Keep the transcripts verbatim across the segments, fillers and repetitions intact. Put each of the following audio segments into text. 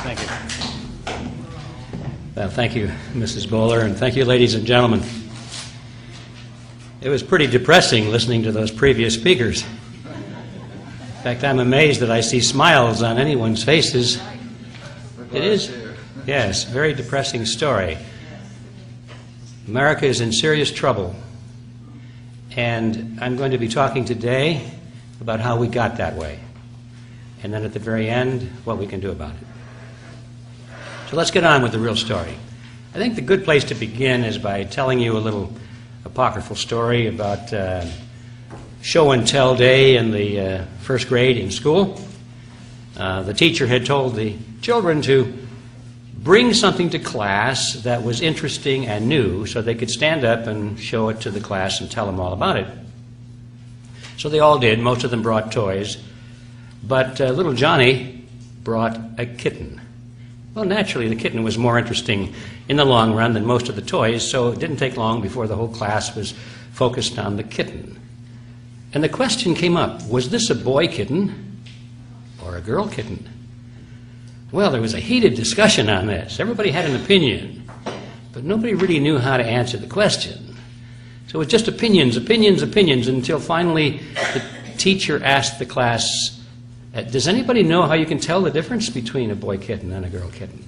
Thank you. Well, thank you, Missus Bowler, and thank you, ladies and gentlemen. It was pretty depressing listening to those previous speakers. In fact, I'm amazed that I see smiles on anyone's faces. It is, yes, very depressing story. America is in serious trouble, and I'm going to be talking today about how we got that way, and then at the very end, what we can do about it. So let's get on with the real story. I think the good place to begin is by telling you a little apocryphal story about uh, show and tell day in the uh, first grade in school. Uh, the teacher had told the children to bring something to class that was interesting and new so they could stand up and show it to the class and tell them all about it. So they all did. Most of them brought toys. But uh, little Johnny brought a kitten. Well, naturally, the kitten was more interesting in the long run than most of the toys, so it didn't take long before the whole class was focused on the kitten. And the question came up, was this a boy kitten or a girl kitten? Well, there was a heated discussion on this. Everybody had an opinion, but nobody really knew how to answer the question. So it was just opinions, opinions, opinions, until finally the teacher asked the class, does anybody know how you can tell the difference between a boy kitten and a girl kitten?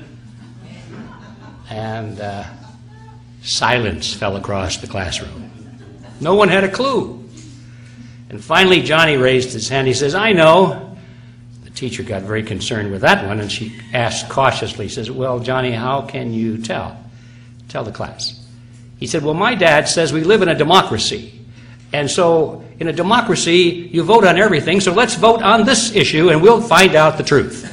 And uh, silence fell across the classroom. No one had a clue. And finally Johnny raised his hand. He says, I know. The teacher got very concerned with that one, and she asked cautiously, says, well, Johnny, how can you tell? Tell the class. He said, well, my dad says we live in a democracy. And so in a democracy, you vote on everything, so let's vote on this issue and we'll find out the truth.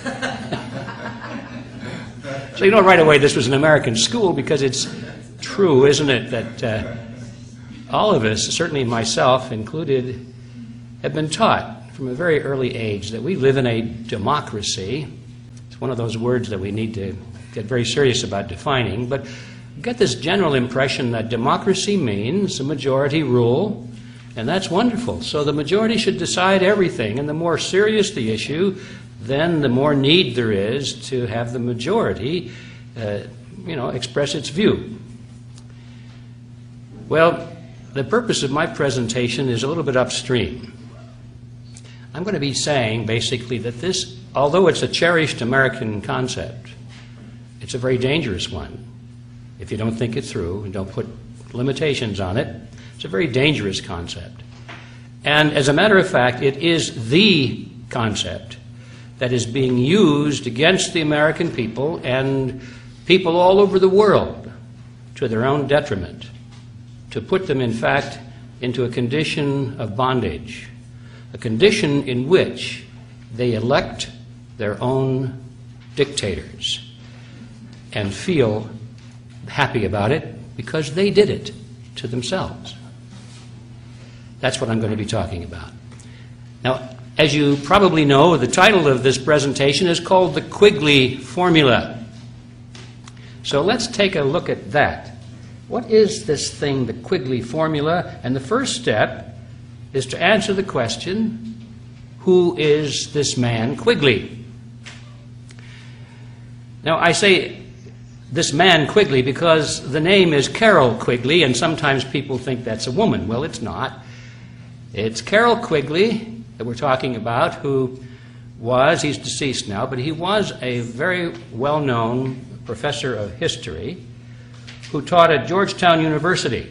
So you know right away this was an American school, because it's true, isn't it, that uh, all of us, certainly myself included, have been taught from a very early age that we live in a democracy. It's one of those words that we need to get very serious about defining, but get this general impression that democracy means a majority rule. And that's wonderful. So the majority should decide everything, and the more serious the issue, then the more need there is to have the majority, uh, you know, express its view. Well, the purpose of my presentation is a little bit upstream. I'm going to be saying, basically, that this, although it's a cherished American concept, it's a very dangerous one. If you don't think it through and don't put limitations on it, it's a very dangerous concept. And as a matter of fact, it is the concept that is being used against the American people and people all over the world to their own detriment, to put them, in fact, into a condition of bondage, a condition in which they elect their own dictators and feel happy about it because they did it to themselves. That's what I'm going to be talking about. Now, as you probably know, the title of this presentation is called the Quigley Formula. So let's take a look at that. What is this thing, the Quigley Formula? And the first step is to answer the question, who is this man Quigley? Now, I say this man Quigley because the name is Carroll Quigley, and sometimes people think that's a woman. Well, it's not. It's Carroll Quigley that we're talking about, who was, he's deceased now, but he was a very well-known professor of history who taught at Georgetown University.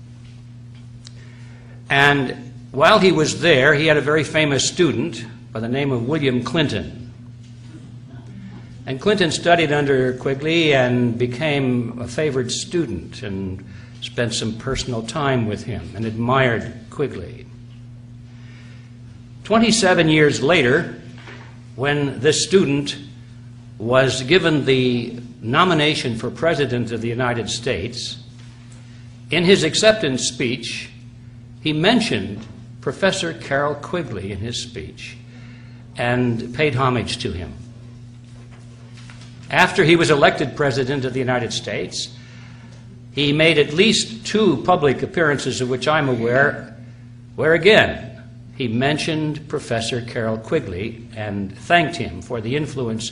And while he was there, he had a very famous student by the name of William Clinton. And Clinton studied under Quigley and became a favored student and spent some personal time with him and admired Quigley. Twenty-seven years later, when this student was given the nomination for President of the United States, in his acceptance speech, he mentioned Professor Carroll Quigley in his speech and paid homage to him. After he was elected President of the United States, he made at least two public appearances of which I'm aware, where again, he mentioned Professor Carroll Quigley and thanked him for the influence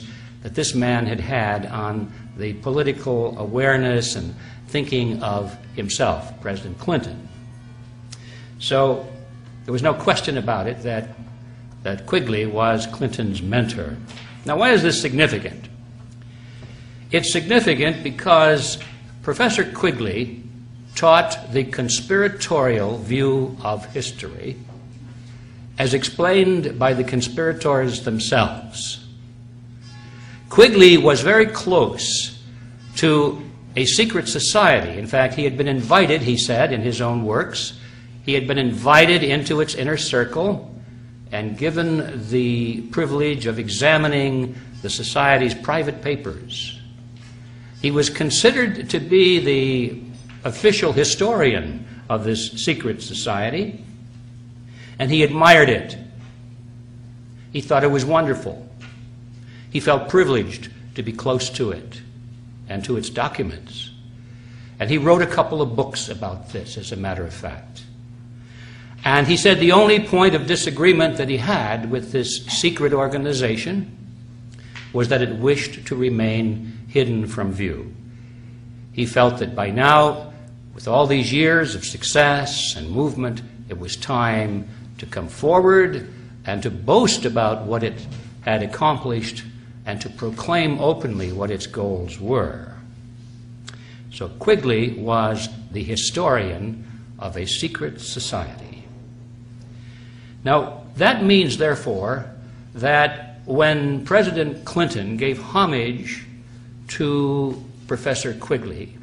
that this man had had on the political awareness and thinking of himself, President Clinton. So there was no question about it that, that Quigley was Clinton's mentor. Now, why is this significant? It's significant because Professor Quigley taught the conspiratorial view of history as explained by the conspirators themselves. Quigley was very close to a secret society. In fact, he had been invited, he said in his own works, he had been invited into its inner circle and given the privilege of examining the society's private papers. He was considered to be the official historian of this secret society, and he admired it. He thought it was wonderful. He felt privileged to be close to it and to its documents. And he wrote a couple of books about this, as a matter of fact. And he said the only point of disagreement that he had with this secret organization was that it wished to remain hidden from view. He felt that by now, with all these years of success and movement, it was time to come forward and to boast about what it had accomplished and to proclaim openly what its goals were. So Quigley was the historian of a secret society. Now, that means, therefore, that when President Clinton gave homage to Professor Quigley,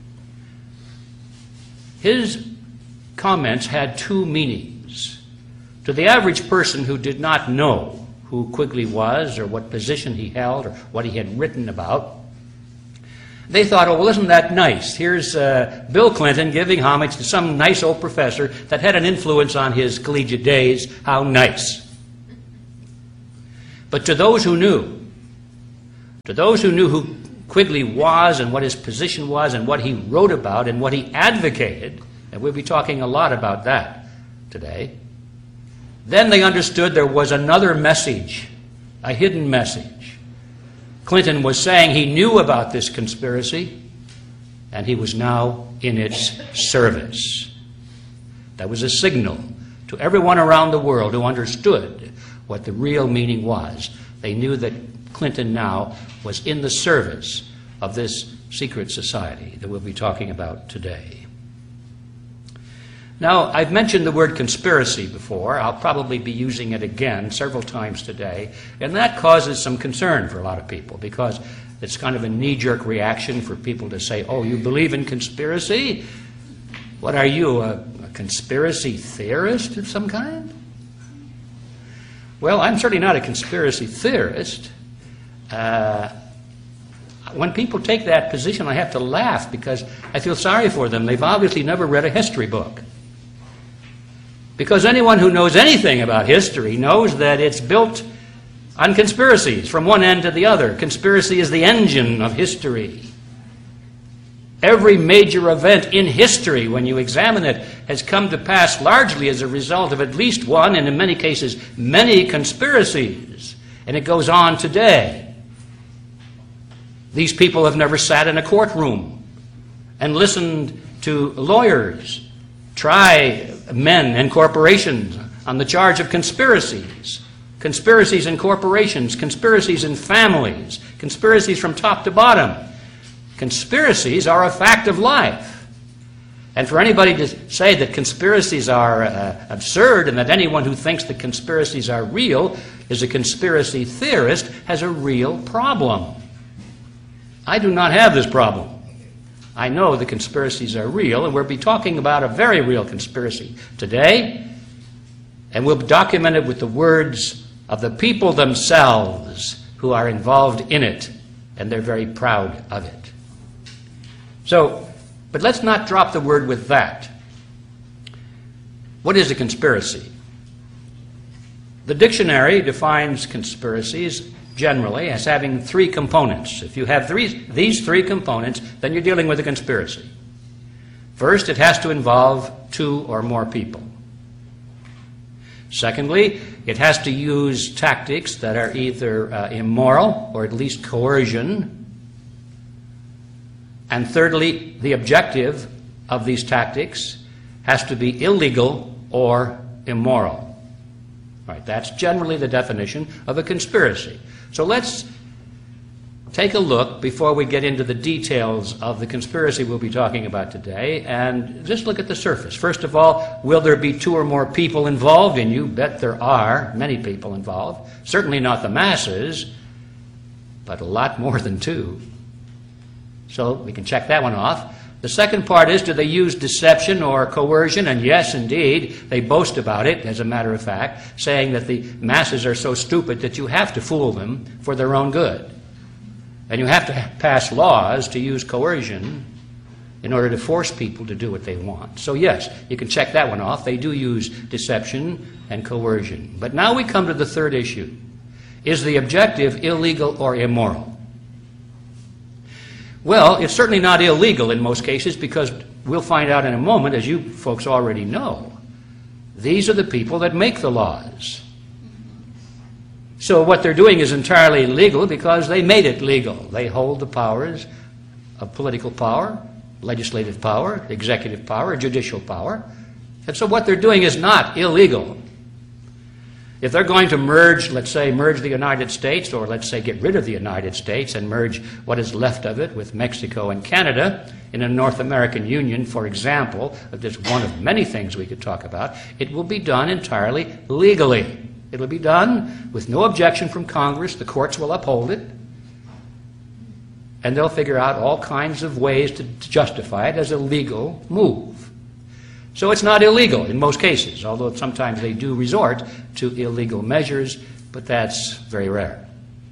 his comments had two meanings. To the average person who did not know who Quigley was or what position he held or what he had written about, they thought, oh, well, isn't that nice? Here's uh, Bill Clinton giving homage to some nice old professor that had an influence on his collegiate days. How nice. But to those who knew, to those who knew who Quigley was and what his position was and what he wrote about and what he advocated, and we'll be talking a lot about that today, then they understood there was another message, a hidden message. Clinton was saying he knew about this conspiracy, and he was now in its service. That was a signal to everyone around the world who understood what the real meaning was. They knew that Clinton now was in the service of this secret society that we'll be talking about today. Now, I've mentioned the word conspiracy before. I'll probably be using it again several times today, and that causes some concern for a lot of people because it's kind of a knee-jerk reaction for people to say, oh, you believe in conspiracy? What are you, a, a conspiracy theorist of some kind? Well, I'm certainly not a conspiracy theorist. Uh, when people take that position, I have to laugh because I feel sorry for them. They've obviously never read a history book. Because anyone who knows anything about history knows that it's built on conspiracies from one end to the other. Conspiracy is the engine of history. Every major event in history, when you examine it, has come to pass largely as a result of at least one, and in many cases, many conspiracies. And it goes on today. These people have never sat in a courtroom and listened to lawyers try men and corporations on the charge of conspiracies. Conspiracies in corporations, conspiracies in families, conspiracies from top to bottom. Conspiracies are a fact of life. And for anybody to say that conspiracies are uh, absurd and that anyone who thinks that conspiracies are real is a conspiracy theorist has a real problem. I do not have this problem. I know the conspiracies are real, and we'll be talking about a very real conspiracy today, and we'll document it with the words of the people themselves who are involved in it, and they're very proud of it. So, but let's not drop the word with that. What is a conspiracy? The dictionary defines conspiracies generally as having three components. If you have three, these three components, then you're dealing with a conspiracy. First, it has to involve two or more people. Secondly, it has to use tactics that are either uh, immoral or at least coercion. And thirdly, the objective of these tactics has to be illegal or immoral. All right, that's generally the definition of a conspiracy. So let's take a look before we get into the details of the conspiracy we'll be talking about today, and just look at the surface. First of all, will there be two or more people involved? And you bet there are many people involved. Certainly not the masses, but a lot more than two. So we can check that one off. The second part is, do they use deception or coercion? And yes, indeed, they boast about it, as a matter of fact, saying that the masses are so stupid that you have to fool them for their own good. And you have to pass laws to use coercion in order to force people to do what they want. So yes, you can check that one off. They do use deception and coercion. But now we come to the third issue. Is the objective illegal or immoral? Well, it's certainly not illegal in most cases, because we'll find out in a moment, as you folks already know, these are the people that make the laws. So what they're doing is entirely legal because they made it legal. They hold the powers of political power, legislative power, executive power, judicial power. And so what they're doing is not illegal. If they're going to merge, let's say, merge the United States, or let's say get rid of the United States and merge what is left of it with Mexico and Canada in a North American Union, for example, just one of many things we could talk about, it will be done entirely legally. It will be done with no objection from Congress. The courts will uphold it. And they'll figure out all kinds of ways to, to justify it as a legal move. So it's not illegal in most cases, although sometimes they do resort to illegal measures, but that's very rare.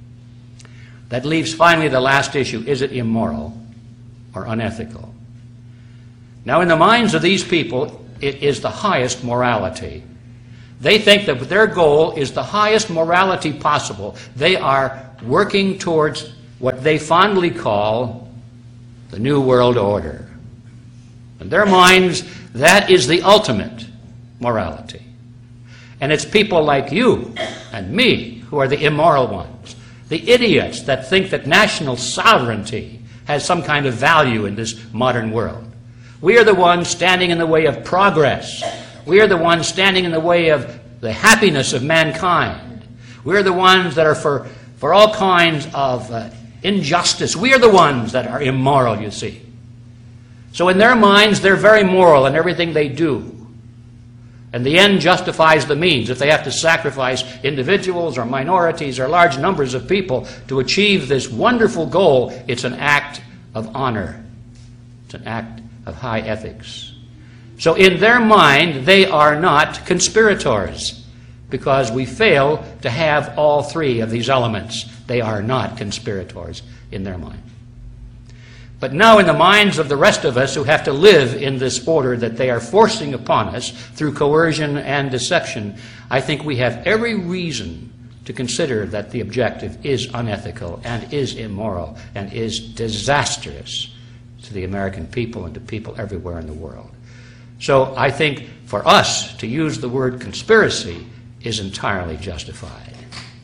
That leaves finally the last issue. Is it immoral or unethical? Now, in the minds of these people, it is the highest morality. They think that their goal is the highest morality possible. They are working towards what they fondly call the New World Order. In their minds, that is the ultimate morality. And it's people like you and me who are the immoral ones, the idiots that think that national sovereignty has some kind of value in this modern world. We are the ones standing in the way of progress. We are the ones standing in the way of the happiness of mankind. We are the ones that are for, for all kinds of uh, injustice. We are the ones that are immoral, you see. So in their minds, they're very moral in everything they do. And the end justifies the means. If they have to sacrifice individuals or minorities or large numbers of people to achieve this wonderful goal, it's an act of honor. It's an act of high ethics. So in their mind, they are not conspirators, because we fail to have all three of these elements. They are not conspirators in their mind. But now in the minds of the rest of us who have to live in this order that they are forcing upon us through coercion and deception, I think we have every reason to consider that the objective is unethical and is immoral and is disastrous to the American people and to people everywhere in the world. So I think for us to use the word conspiracy is entirely justified.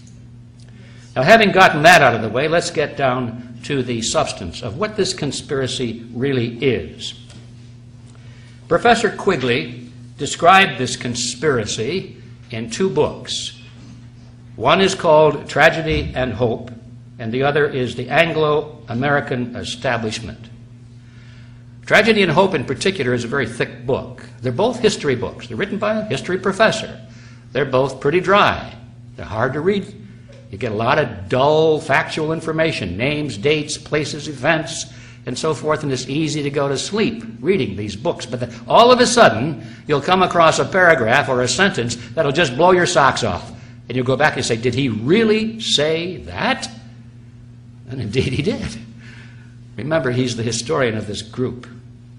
Now, having gotten that out of the way, let's get down to the substance of what this conspiracy really is. Professor Quigley described this conspiracy in two books. One is called Tragedy and Hope, and the other is The Anglo-American Establishment. Tragedy and Hope in particular is a very thick book. They're both history books. They're written by a history professor. They're both pretty dry. They're hard to read. You get a lot of dull, factual information, names, dates, places, events, and so forth, and it's easy to go to sleep reading these books. But then all of a sudden, you'll come across a paragraph or a sentence that'll just blow your socks off. And you'll go back and say, did he really say that? And indeed he did. Remember, he's the historian of this group.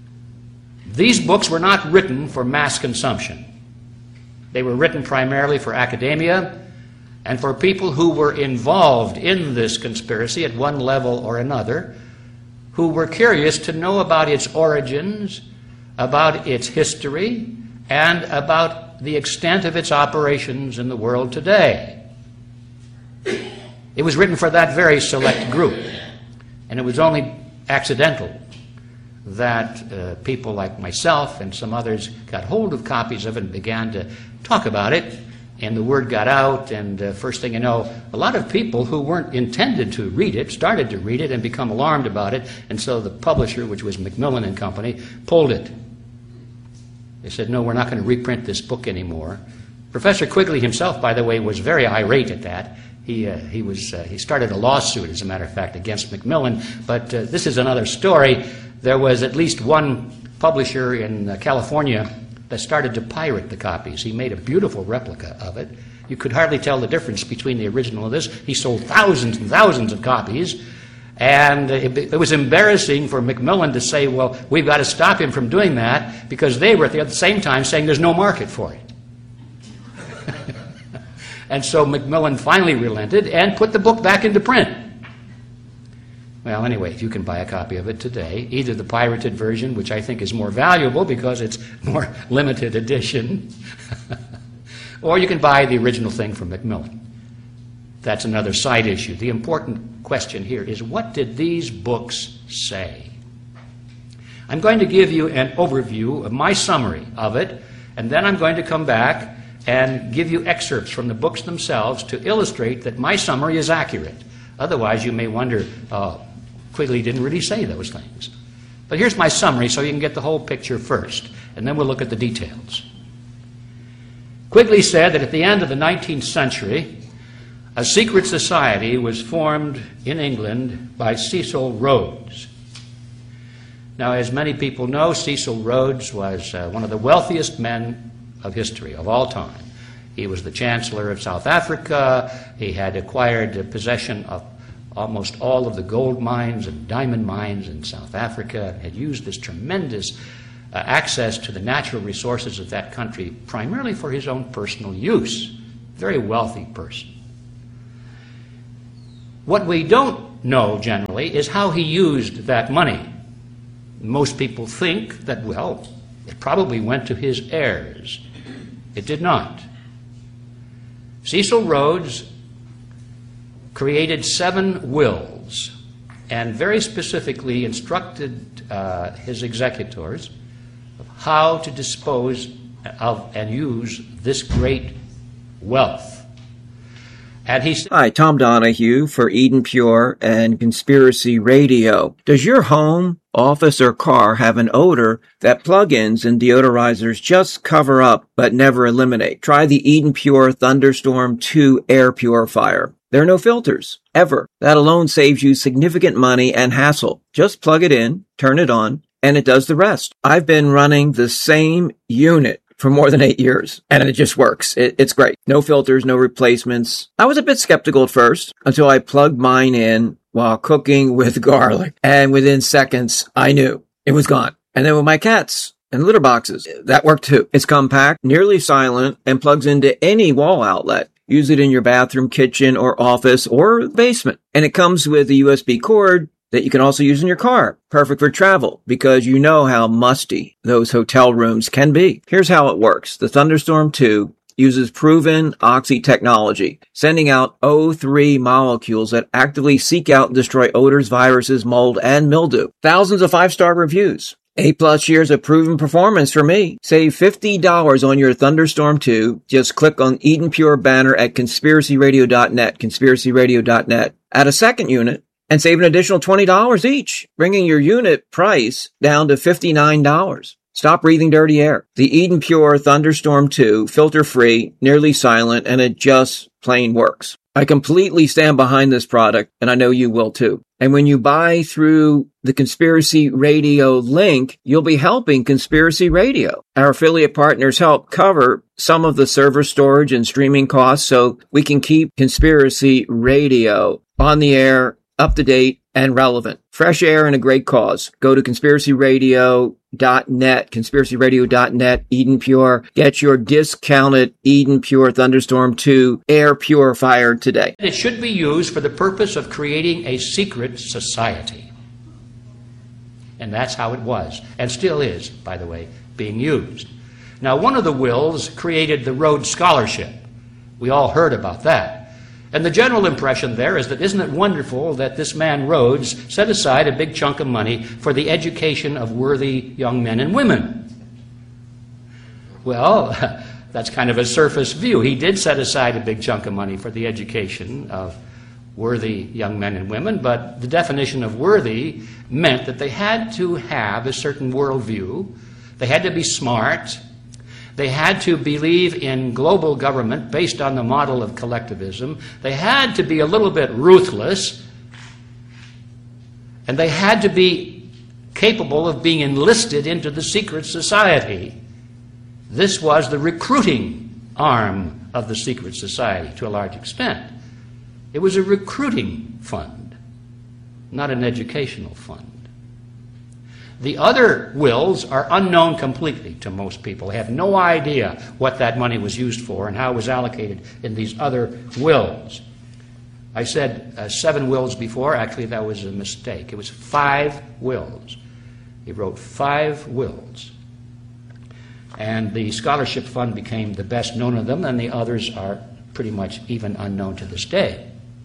These books were not written for mass consumption. They were written primarily for academia and for people who were involved in this conspiracy at one level or another, who were curious to know about its origins, about its history, and about the extent of its operations in the world today. It was written for that very select group, and it was only accidental that uh, people like myself and some others got hold of copies of it and began to talk about it, and the word got out, and uh, first thing you know, a lot of people who weren't intended to read it started to read it and become alarmed about it, and so the publisher, which was Macmillan and Company, pulled it. They said, no, we're not going to reprint this book anymore. Professor Quigley himself, by the way, was very irate at that. He, uh, he, was, uh, he started a lawsuit, as a matter of fact, against Macmillan, but uh, this is another story. There was at least one publisher in uh, California that started to pirate the copies. He made a beautiful replica of it. You could hardly tell the difference between the original and this. He sold thousands and thousands of copies, and it, it was embarrassing for Macmillan to say, well, we've got to stop him from doing that, because they were at the same time saying there's no market for it. And so Macmillan finally relented and put the book back into print. Well, anyway, you can buy a copy of it today, either the pirated version, which I think is more valuable because it's more limited edition, or you can buy the original thing from Macmillan. That's another side issue. The important question here is, what did these books say? I'm going to give you an overview of my summary of it, and then I'm going to come back and give you excerpts from the books themselves to illustrate that my summary is accurate. Otherwise, you may wonder, uh, Quigley didn't really say those things. But here's my summary so you can get the whole picture first, and then we'll look at the details. Quigley said that at the end of the nineteenth century, a secret society was formed in England by Cecil Rhodes. Now, as many people know, Cecil Rhodes was uh, one of the wealthiest men of history, of all time. He was the Chancellor of South Africa. He had acquired possession of almost all of the gold mines and diamond mines in South Africa, and had used this tremendous uh, access to the natural resources of that country primarily for his own personal use. Very wealthy person. What we don't know generally is how he used that money. Most people think that, well, it probably went to his heirs. It did not. Cecil Rhodes created seven wills and very specifically instructed uh, his executors of how to dispose of and use this great wealth. And he said, Hi, Tom Donahue for Eden Pure and Conspiracy Radio. Does your home, office, or car have an odor that plug-ins and deodorizers just cover up but never eliminate? Try the Eden Pure Thunderstorm two air purifier. There are no filters, ever. That alone saves you significant money and hassle. Just plug it in, turn it on, and it does the rest. I've been running the same unit for more than eight years, and it just works. It, it's great. No filters, no replacements. I was a bit skeptical at first until I plugged mine in while cooking with garlic, and within seconds, I knew it was gone. And then with my cats and litter boxes, that worked too. It's compact, nearly silent, and plugs into any wall outlet. Use it in your bathroom, kitchen, or office, or basement. And it comes with a U S B cord that you can also use in your car. Perfect for travel, because you know how musty those hotel rooms can be. Here's how it works. The Thunderstorm two uses proven oxy technology, sending out O three molecules that actively seek out and destroy odors, viruses, mold, and mildew. Thousands of five-star reviews. Eight-plus years of proven performance for me. Save fifty dollars on your Thunderstorm two. Just click on Eden Pure banner at conspiracy radio dot net, conspiracy radio dot net. Add a second unit and save an additional twenty dollars each, bringing your unit price down to fifty-nine dollars. Stop breathing dirty air. The Eden Pure Thunderstorm two, filter-free, nearly silent, and it just plain works. I completely stand behind this product, and I know you will too. And when you buy through the Conspiracy Radio link, you'll be helping Conspiracy Radio. Our affiliate partners help cover some of the server storage and streaming costs so we can keep Conspiracy Radio on the air, up to date, and relevant. Fresh air and a great cause. Go to conspiracy radio dot net, conspiracy radio dot net, Eden Pure. Get your discounted Eden Pure Thunderstorm two air purifier today. it should be used for the purpose of creating a secret society. And that's how it was, and still is, by the way, being used. Now, one of the wills created the Rhodes Scholarship. We all heard about that. And the general impression there is that isn't it wonderful that this man Rhodes set aside a big chunk of money for the education of worthy young men and women? Well, that's kind of a surface view. He did set aside a big chunk of money for the education of worthy young men and women, but the definition of worthy meant that they had to have a certain worldview. They had to be smart. They had to believe in global government based on the model of collectivism. They had to be a little bit ruthless. And they had to be capable of being enlisted into the secret society. This was the recruiting arm of the secret society to a large extent. It was a recruiting fund, not an educational fund. The other wills are unknown completely to most people. They have no idea what that money was used for and how it was allocated in these other wills. I said uh, seven wills before. Actually, that was a mistake. It was five wills. He wrote five wills. And the scholarship fund became the best known of them, and the others are pretty much even unknown to this day.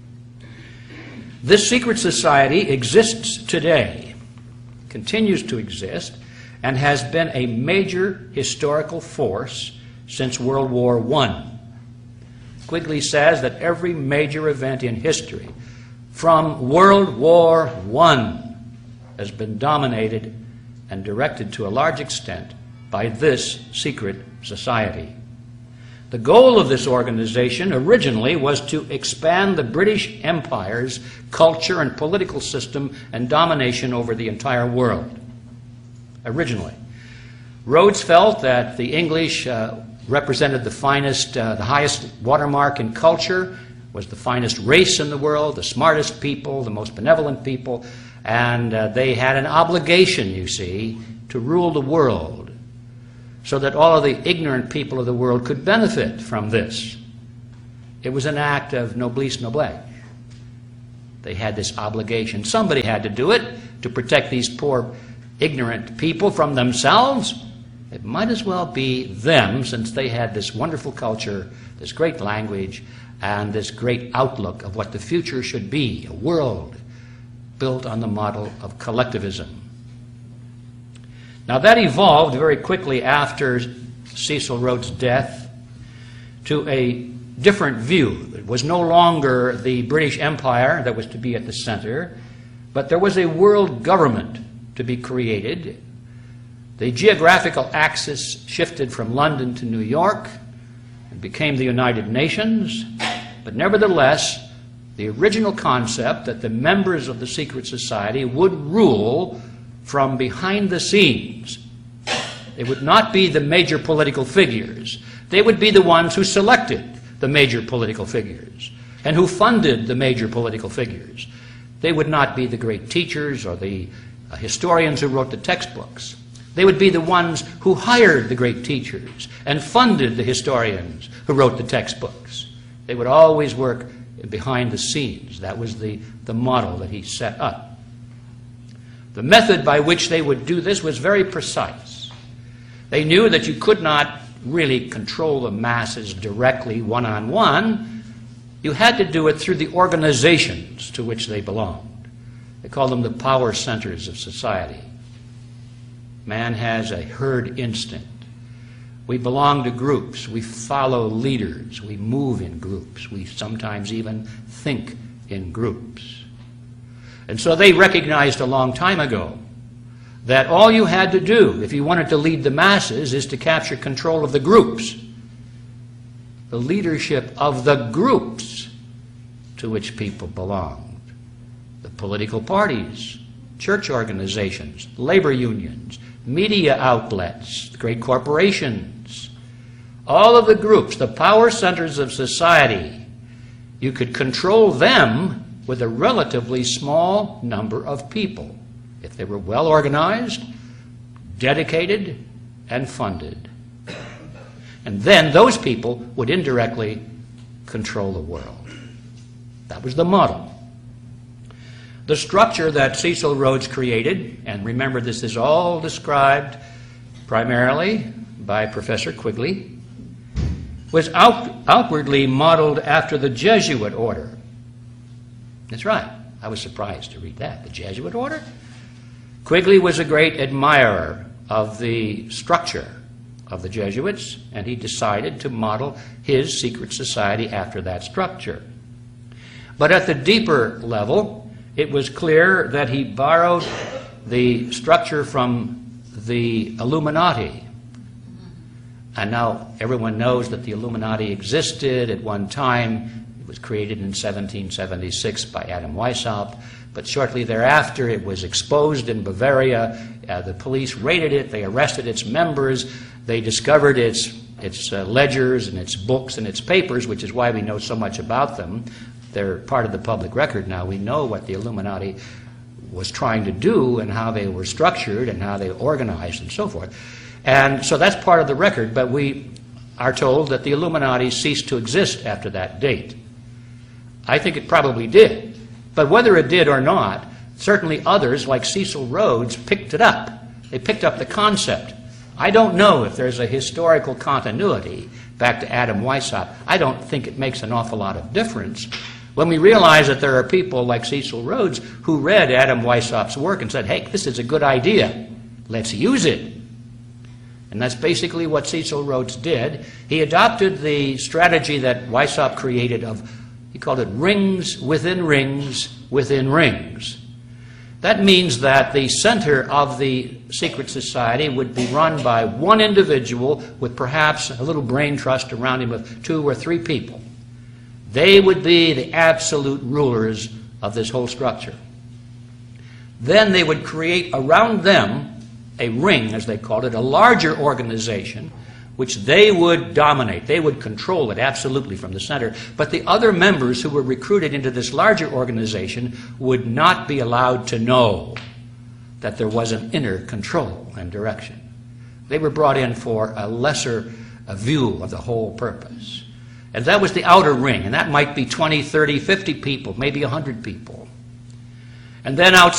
This secret society exists today, continues to exist, and has been a major historical force since World War One. Quigley says that every major event in history from World War One has been dominated and directed to a large extent by this secret society. The goal of this organization originally was to expand the British Empire's culture and political system and domination over the entire world. Originally. Rhodes felt that the English uh, represented the finest, uh, the highest watermark in culture, was the finest race in the world, the smartest people, the most benevolent people, and uh, they had an obligation, you see, to rule the world, so that all of the ignorant people of the world could benefit from this. It was an act of noblesse noblesse. They had this obligation. Somebody had to do it to protect these poor, ignorant people from themselves. It might as well be them, since they had this wonderful culture, this great language, and this great outlook of what the future should be, a world built on the model of collectivism. Now, that evolved very quickly after Cecil Rhodes' death to a different view. It was no longer the British Empire that was to be at the center, but there was a world government to be created. The geographical axis shifted from London to New York and became the United Nations, but nevertheless, the original concept that the members of the secret society would rule from behind the scenes. They would not be the major political figures. They would be the ones who selected the major political figures and who funded the major political figures. They would not be the great teachers or the uh, historians who wrote the textbooks. They would be the ones who hired the great teachers and funded the historians who wrote the textbooks. They would always work behind the scenes. That was the, the model that he set up. The method by which they would do this was very precise. They knew that you could not really control the masses directly one-on-one. You had to do it through the organizations to which they belonged. They called them the power centers of society. Man has a herd instinct. We belong to groups. We follow leaders. We move in groups. We sometimes even think in groups. And so they recognized a long time ago that all you had to do if you wanted to lead the masses is to capture control of the groups, the leadership of the groups to which people belonged, the political parties, church organizations, labor unions, media outlets, the great corporations, all of the groups, the power centers of society. You could control them with a relatively small number of people, if they were well organized, dedicated, and funded. And then those people would indirectly control the world. That was the model. The structure that Cecil Rhodes created, and remember this is all described primarily by Professor Quigley was out, outwardly modeled after the Jesuit order. That's right. I was surprised to read that. The Jesuit order? Quigley was a great admirer of the structure of the Jesuits, and he decided to model his secret society after that structure. But at the deeper level, it was clear that he borrowed the structure from the Illuminati. And now everyone knows that the Illuminati existed at one time. It was created in seventeen seventy-six by Adam Weishaupt, but shortly thereafter it was exposed in Bavaria. Uh, the police raided it, they arrested its members, they discovered its, its uh, ledgers and its books and its papers, which is why we know so much about them. They're part of the public record now. We know what the Illuminati was trying to do and how they were structured and how they organized and so forth. And so that's part of the record, but we are told that the Illuminati ceased to exist after that date. I think it probably did. But whether it did or not, certainly others, like Cecil Rhodes, picked it up. They picked up the concept. I don't know if there's a historical continuity back to Adam Weishaupt. I don't think it makes an awful lot of difference when we realize that there are people like Cecil Rhodes who read Adam Weishaupt's work and said, hey, this is a good idea. Let's use it. And that's basically what Cecil Rhodes did. He adopted the strategy that Weishaupt created of, he called it rings within rings within rings. That means that the center of the secret society would be run by one individual with perhaps a little brain trust around him of two or three people. They would be the absolute rulers of this whole structure. Then they would create around them a ring, as they called it, a larger organization, which they would dominate. They would control it absolutely from the center. But the other members who were recruited into this larger organization would not be allowed to know that there was an inner control and direction. They were brought in for a lesser a view of the whole purpose. And that was the outer ring, and that might be twenty, thirty, fifty people, maybe one hundred people. And then outside